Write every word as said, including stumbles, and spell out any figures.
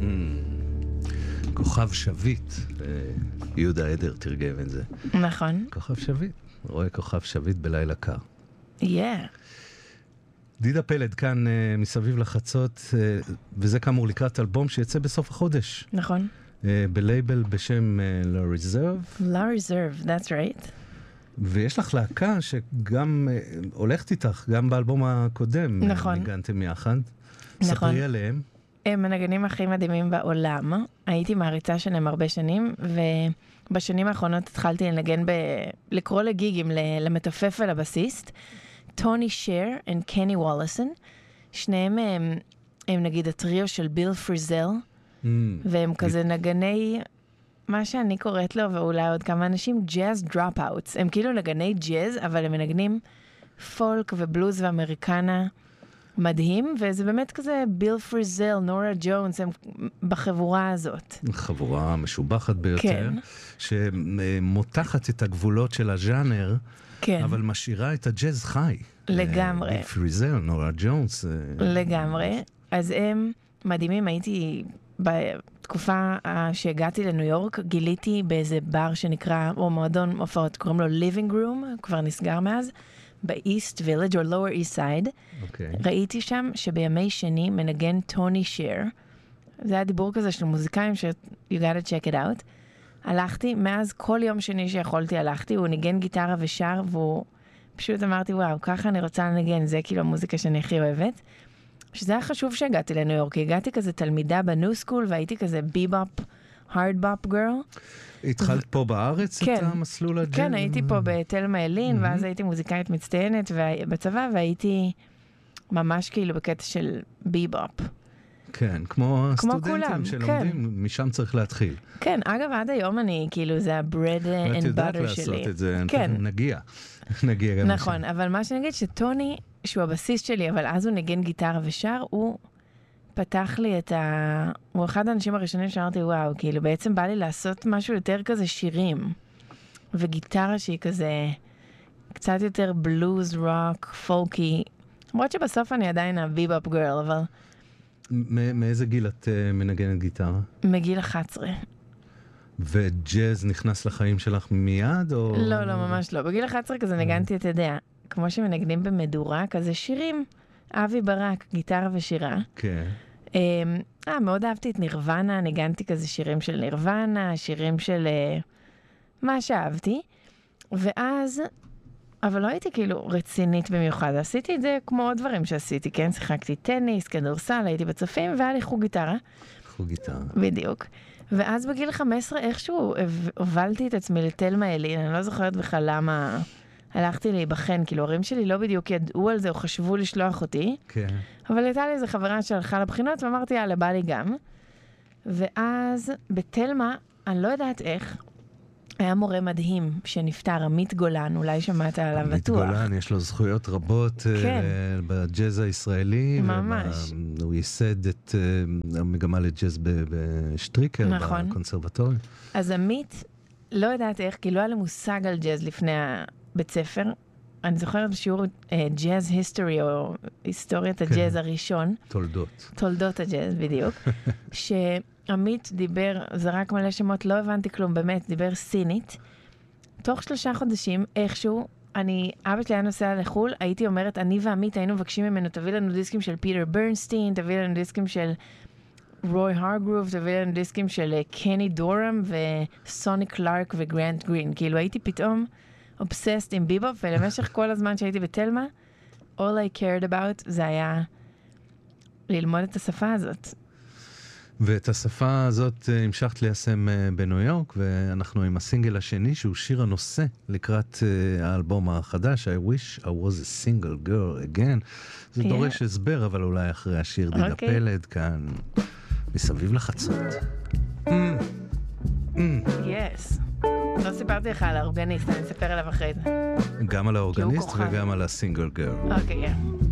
כוכב שביט, יהודה עדר תרגם את זה. נכון. כוכב שביט, רואה כוכב שביט בלילה קר. כן. דידה פלד כאן מסביב לחצות, וזה כאמור לקראת אלבום שיצא בסוף החודש. נכון. בלייבל בשם La Reserve. La Reserve, that's right. ויש לך להקה שגם הולכת איתך, גם באלבום הקודם. נכון. ניגנתם יחד. נכון. ספרי עליהם. הם מנגנים הכי מדהימים בעולם. הייתי מעריצה שלהם הרבה שנים, ובשנים האחרונות התחלתי לנגן, ב... לקרוא לגיגים, למתופף ולבסיסט. טוני שר וקני וולסון. שניהם הם, הם נגיד הטריו של ביל פריזל, mm. והם כזה נגני, מה שאני קוראת לו, ואולי עוד כמה אנשים, ג'אז דרופ-אוטס. הם כאילו נגני ג'אז, אבל הם מנגנים פולק ובלוז ואמריקנה מדהים, וזה באמת כזה ביל פריזל, נורה ג'ונס, הם בחבורה הזאת. חבורה משובחת ביותר, כן. שמותחת את הגבולות של הז'אנר, כן. אבל משאירה את הג'אז חי. לגמרי. ביל פריזל, נורה ג'ונס. לגמרי. אז הם מדהימים, הייתי בתקופה שהגעתי לניו יורק, גיליתי באיזה בר שנקרא, או מועדון הופעות, קוראים לו Living Room, כבר נסגר מאז, ב-East Village, או Lower East Side. Okay. ראיתי שם שבימי שני מנגן טוני שר. זה היה דיבור כזה של מוזיקאים ש- you gotta check it out. הלכתי, מאז כל יום שני שיכולתי הלכתי, הוא ניגן גיטרה ושר, והוא פשוט אמרתי, וואו, ככה אני רוצה לנגן, זה כאילו המוזיקה שאני הכי אוהבת. שזה היה חשוב שהגעתי לניו יורק, הגעתי כזה תלמידה בניו סקול, והייתי כזה ביבופ, הארד בופ גרל. התחלת פה בארץ כן, את המסלול הג'אז? כן, הייתי פה בתלמה אלין, mm-hmm. ואז הייתי מוזיקאית מצטיינת בצבא, והייתי ממש כאילו בקטע של ביבופ. כן, כמו, כמו הסטודנטים כולם, שלומדים, כן. משם צריך להתחיל. כן, אגב, עד היום אני, כאילו, זה ה-bread and butter שלי. ואת יודעת לעשות את זה, כן. נגיע. נגיע גם נכון, לשם. אבל מה שנגיד שטוני, שהוא הבסיס שלי, אבל אז הוא ניגן גיטרה ושר, הוא פתח לי את ה... הוא אחד האנשים הראשונים שאמרתי, וואו, כאילו, בעצם בא לי לעשות משהו יותר כזה שירים, וגיטרה שהיא כזה קצת יותר בלוז, רוק, פולקי, למרות שבסוף אני עדיין הביבופ גרל, אבל... מאיזה גיל את uh, מנגנת גיטרה? מגיל אחת עשרה. וג'אז נכנס לחיים שלך מיד? או... לא, לא, ממש לא. בגיל אחת עשרה כזה נגנתי, אתה יודע, כמו שמנגנים במדורה, כזה שירים, אבי ברק, גיטרה ושירה. כן. אה, מאוד אהבתי את נירוונה, ניגנתי כזה שירים של נירוונה, שירים של מה שאהבתי. ואז, אבל לא הייתי כאילו רצינית במיוחד, עשיתי את זה כמו עוד דברים שעשיתי, כן? שיחקתי טניס, כדורסל, הייתי בצופים, והיה לי חוג גיטרה. חוג גיטרה. בדיוק. ואז בגיל חמש עשרה איכשהו הובלתי את עצמי לתלמה אלין, אני לא זוכרת בכלל למה הלכתי להיבחן, כאילו הורים שלי לא בדיוק ידעו על זה או חשבו לשלוח אותי, כן. אבל הייתה לי איזו חברה שהלכה לבחינות ואמרתי, יאללה, בא לי גם. ואז בתלמה, אני לא יודעת איך, היה מורה מדהים שנפטר, עמית גולן, אולי שמעת עליו בטוח. עמית גולן, יש לו זכויות רבות כן. uh, בג'אז הישראלי. ממש. ובא, הוא ייסד את uh, המגמה לג'אז בשטריקר, נכון. בקונסרבטורי. אז עמית, לא יודעת איך, כי לא היה לי מושג על ג'אז לפני הבית ספר. אני זוכרת בשיעור ג'אז היסטורי, או היסטוריית הג'אז הראשון. תולדות. תולדות הג'אז, בדיוק. שעמית דיבר, זרק מלא שמות, לא הבנתי כלום, באמת, דיבר סינית. תוך שלושה חודשים, איכשהו, אני, אבא שלי היה נוסע לחול, הייתי אומרת, אני ועמית היינו מבקשים ממנו, תביא לנו דיסקים של פיטר ברנסטיין, תביא לנו דיסקים של רוי הרגרוב, תביא לנו דיסקים של קני דורם וסוני קלארק וגרנט גרין. כאילו הייתי פתאום obsessed עם ביבופ, ולמשך כל הזמן שהייתי בתלמה, all I cared about זה היה ללמוד את השפה הזאת. ואת השפה הזאת המשכת ליישם בניו יורק, ואנחנו עם הסינגל השני, שהוא שיר הנושא לקראת האלבום החדש, I wish I was a single girl again. זה yeah. דורש הסבר, אבל אולי אחרי השיר דידה okay. פלד כאן, מסביב לחצות. Mm. Mm. Yes. לא סיפרתי לך על האורגניסט, אני אספר עליו אחרי זה. גם על האורגניסט וגם על הסינגל גרל. אוקיי, yeah.